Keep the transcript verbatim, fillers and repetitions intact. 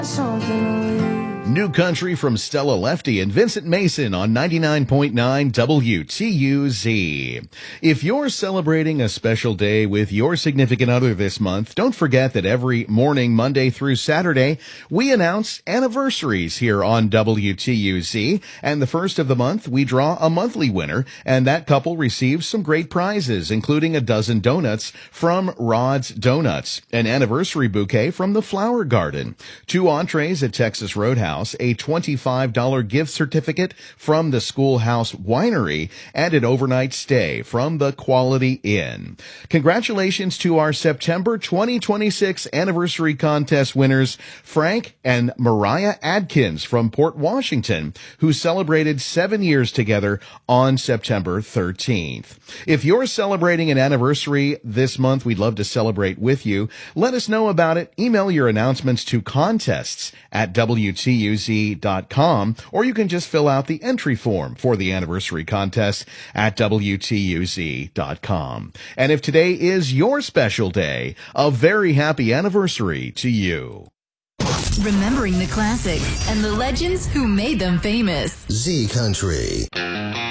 New Country from Stella Lefty and Vincent Mason on ninety-nine point nine W T U Z. If you're celebrating a special day with your significant other this month, don't forget that every morning, Monday through Saturday, we announce anniversaries here on W T U Z. And the first of the month, we draw a monthly winner, and that couple receives some great prizes, including a dozen donuts from Rod's Donuts, an anniversary bouquet from the Flower Garden, two entrees at Texas Roadhouse, a twenty-five dollars gift certificate from the Schoolhouse Winery, and an overnight stay from the Quality Inn. Congratulations to our September twenty twenty-six anniversary contest winners, Frank and Mariah Adkins from Port Washington, who celebrated seven years together on September thirteenth. If you're celebrating an anniversary this month, we'd love to celebrate with you. Let us know about it. Email your announcements to contests at W T U Z dot com, or you can just fill out the entry form for the anniversary contest at W T U Z dot com. And if today is your special day, a very happy anniversary to you. Remembering the classics and the legends who made them famous. Z Country.